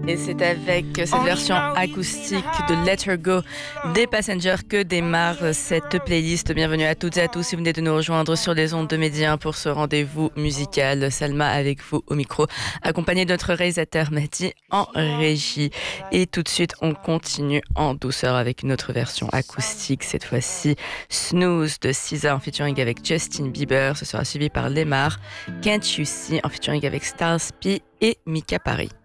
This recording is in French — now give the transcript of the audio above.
Et c'est avec cette version acoustique de Let Her Go des Passengers que démarre cette playlist. Bienvenue à toutes et à tous si vous venez de nous rejoindre sur les ondes de Média pour ce rendez-vous musical. Salma avec vous au micro, accompagnée de notre réalisateur Mehdi en régie. Et tout de suite, on continue en douceur avec une autre version acoustique. Cette fois-ci, Snooze de SZA en featuring avec Justin Bieber. Ce sera suivi par Lemar, Can't You See en featuring avec Styles P et Mika Paris.